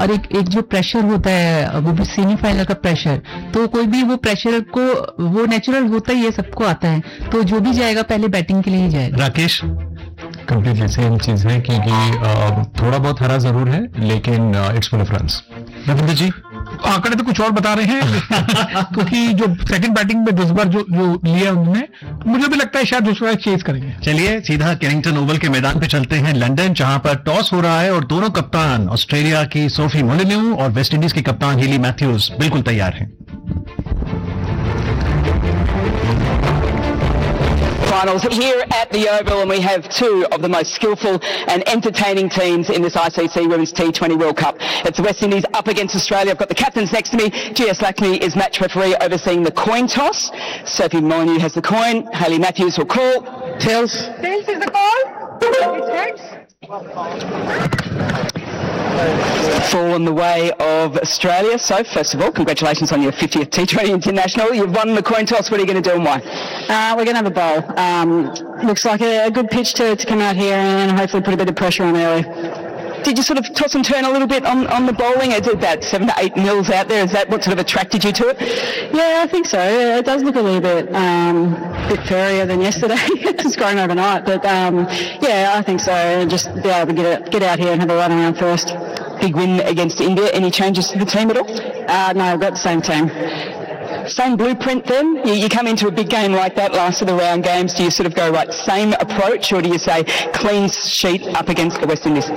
और एक जो प्रेशर होता है वो भी सेमीफाइनल का प्रेशर, तो कोई भी वो प्रेशर को वो नेचुरल होता ही है, सबको आता है, तो जो भी जाएगा पहले बैटिंग के लिए ही जाएगा। राकेश, कंप्लीटली सेम चीज है क्योंकि थोड़ा बहुत हरा जरूर है लेकिन it's full of runs. Ravindra जी आंकड़े तो कुछ और बता रहे हैं क्योंकि जो सेकंड बैटिंग में 10 बार जो लिया उन्होंने, मुझे भी लगता है शायद दूसरा चेज करेंगे। चलिए सीधा कैरिंगटन ओवल के मैदान पे चलते हैं, लंदन, जहां पर टॉस हो रहा है और दोनों कप्तान ऑस्ट्रेलिया की सोफी मोलिन्यू और वेस्ट इंडीज की कप्तान हेली मैथ्यूज बिल्कुल तैयार हैं। Finals here at the Oval, and we have two of the most skillful and entertaining teams in this ICC Women's T20 World Cup. It's the West Indies up against Australia. I've got the captains next to me. Gia Slackney is match referee overseeing the coin toss. Sophie Molineux has the coin. Hayley Matthews will call. Tails. Tails is the call. It's heads. Fall in the way of Australia. So, first of all, congratulations on your 50th T20 International. You've won the coin toss. What are you going to do and why? We're going to have a bowl. Looks like a good pitch to come out here and hopefully put a bit of pressure on early. Did you sort of toss and turn a little bit on the bowling? It's about 7 to 8 mils out there. Is that what sort of attracted you to it? Yeah, I think so. It does look a little bit furrier than yesterday. It's grown overnight, but yeah, I think so. Just be able to get out here and have a run around first. Big win against India. Any changes to the team at all? No, I've got the same team. Same blueprint then? You come into a big game like that, last of the round games, do you sort of go, right, same approach, or do you say clean sheet up against the West Indies?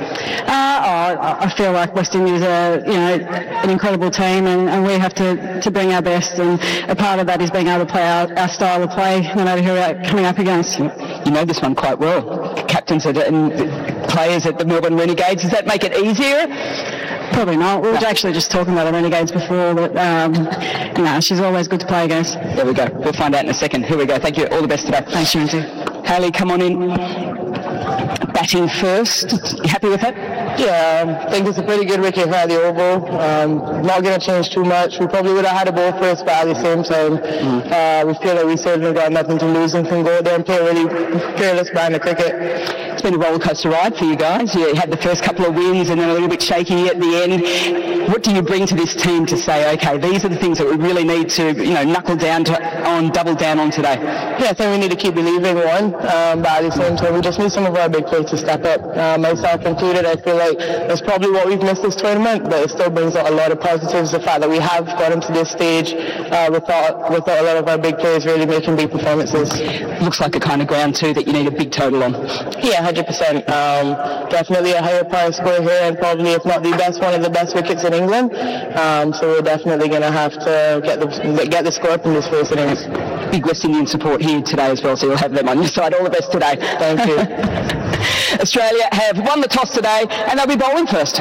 I feel like West Indies are, an incredible team, and we have to bring our best, and a part of that is being able to play our style of play, no matter who we're coming up against. You know this one quite well. Captains and players at the Melbourne Renegades, does that make it easier? Probably not. We were actually just talking about the Renegades before, but she's always good to play against. There we go. We'll find out in a second. Here we go. Thank you. All the best today. Thanks, Shinty. Hayley, come on in. Batting first. You happy with that? Yeah, I think it's a pretty good wicket here at the Oval. Not going to change too much. We probably would have had a ball first, but at the same time, we feel like we certainly got nothing to lose and can go there and play really fearless brand of cricket. It's been a roller coaster ride for you guys. You had the first couple of wins and then a little bit shaky at the end. What do you bring to this team to say, okay, these are the things that we really need to, knuckle down double down on today? Yeah, I think we need to keep believing, but at the same time, we just need some of our big players to step up. Myself included, I feel like that's probably what we've missed this tournament, but it still brings out a lot of positives. The fact that we have gotten to this stage without a lot of our big players really making big performances. Looks like a kind of ground too that you need a big total on. Yeah, 100%. Definitely a higher power score here, and probably, if not the best, one of the best wickets in England. So we're definitely going to have to get the score up in this first innings. Big West Indian support here today as well, so you'll have them on your side. All the best today. Thank you. Australia have won the toss today, and they'll be bowling first.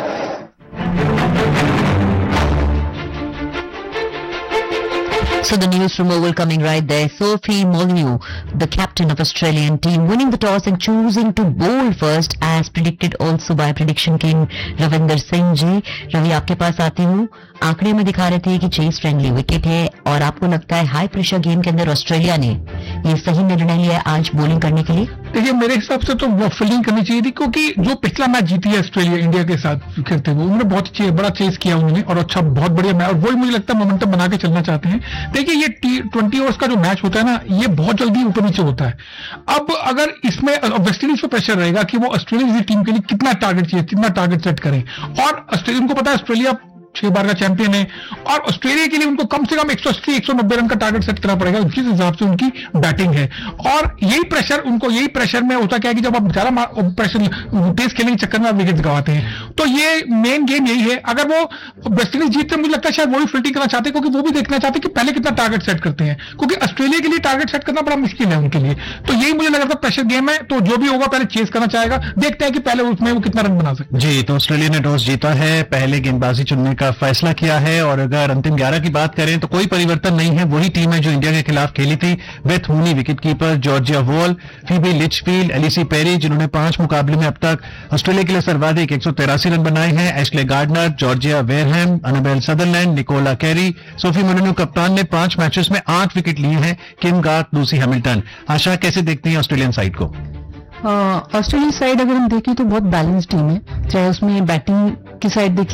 So the news from Oval coming right there. Sophie Molineux, the captain of Australian team, winning the toss and choosing to bowl first as predicted also by prediction king Ravinder Singh जी। रवि, आपके पास आती हूँ। आंकड़े में दिखा रहे थे कि chess friendly wicket है और आपको लगता है हाई प्रेशर गेम के अंदर ऑस्ट्रेलिया ने ये सही निर्णय लिया आज बॉलिंग करने के लिए? देखिए, मेरे हिसाब से तो वो फील्डिंग करनी चाहिए थी, क्योंकि जो पिछला मैच जीती है ऑस्ट्रेलिया इंडिया के साथ खेलते हुए, उन्होंने बहुत बड़ा चेस किया उन्होंने, और अच्छा बहुत बढ़िया मैच, और वही मुझे लगता है मोमेंटम बना के चलना चाहते हैं। देखिए, ये T20 ओवर्स का जो मैच होता है ना, ये बहुत जल्दी ऊपर नीचे होता है। अब अगर इसमें वेस्ट इंडीज पर प्रेशर रहेगा कि वो ऑस्ट्रेलिया टीम के लिए कितना टारगेट चाहिए, कितना टारगेट सेट करें, और ऑस्ट्रेलिया को पता है ऑस्ट्रेलिया 6 बार का चैंपियन है, और ऑस्ट्रेलिया के लिए उनको कम से कम 180-190 रन का टारगेट सेट करना पड़ेगा, जिस हिसाब से उनकी बैटिंग है। और यही प्रेशर में होता क्या है कि जब आप ज्यादा प्रेशर टेस्ट खेलने के चक्कर में आप विकेट गंवाते हैं, तो ये मेन गेम यही है। अगर वो वेस्ट इंडीज जीतते, मुझे लगता है शायद वो भी फील्डिंग करना चाहते हैं, क्योंकि वो भी देखना चाहते हैं कि पहले कितना टारगेट सेट करते हैं, क्योंकि ऑस्ट्रेलिया के लिए टारगेट सेट करना बड़ा मुश्किल है उनके लिए। तो यही मुझे लग रहा था प्रेशर गेम है, तो जो भी होगा पहले चेस करना चाहेगा, देखते हैं कि पहले उसमें वो कितना रन बना सकते। जी, तो ऑस्ट्रेलिया ने टॉस जीता है, पहले गेंदबाजी चुनने का फैसला किया है, और अगर अंतिम 11 की बात करें तो कोई परिवर्तन नहीं है। वही टीम है जो इंडिया के खिलाफ खेली थी। Beth Mooney wicketkeeper, Georgia wall, Phoebe Litchfield, Élysée peri, जिन्होंने 5 मुकाबले में अब तक ऑस्ट्रेलिया के लिए सर्वाधिक 183 रन बनाए हैं, Ashleigh Gardner, Georgia Wareham, Annabel Sutherland, Nicola Carey, Sophie मोलिन्यू कप्तान ने 5 मैचेस में 8 विकेट लिए हैं, किम गार्थ, लूसी हैमिल्टन। आशा, कैसे देखती हैं ऑस्ट्रेलियन साइड को? ऑस्ट्रेलियन साइड अगर हम देखें तो बहुत बैलेंस टीम है, चाहे उसमें बैटिंग की साइड देख